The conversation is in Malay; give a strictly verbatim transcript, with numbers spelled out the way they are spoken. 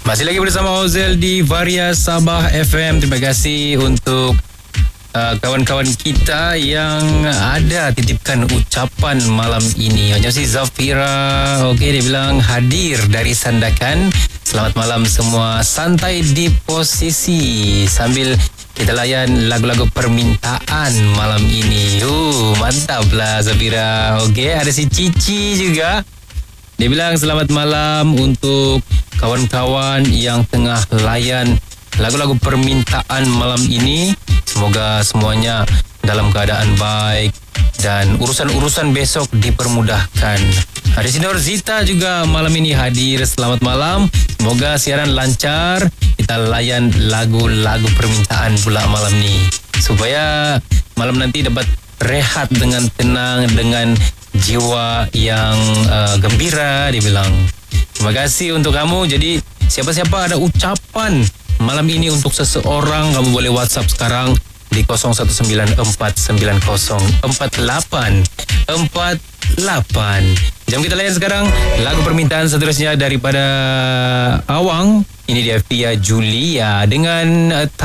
Masih lagi bersama Ozel di Varia Sabah F M. Terima kasih untuk uh, kawan-kawan kita yang ada titipkan ucapan malam ini. Macam si Zafira, okey, dia bilang hadir dari Sandakan. Selamat malam semua, santai di posisi sambil kita layan lagu-lagu permintaan malam ini. Uh, mantap lah Zafira. Okey, ada si Cici juga. Dia bilang selamat malam untuk kawan-kawan yang tengah layan lagu-lagu permintaan malam ini. Semoga semuanya dalam keadaan baik dan urusan-urusan besok dipermudahkan. Ada si Nur Zita juga malam ini hadir. Selamat malam. Semoga siaran lancar. Kita layan lagu-lagu permintaan pula malam ni, supaya malam nanti dapat rehat dengan tenang, dengan jiwa yang uh, gembira, dia bilang. Terima kasih untuk kamu. Jadi siapa-siapa ada ucapan malam ini untuk seseorang, kamu boleh WhatsApp sekarang di kosong satu sembilan empat sembilan kosong empat lapan empat lapan. Jom kita layan sekarang lagu permintaan seterusnya daripada Awang. Ini dia Via Julia dengan uh,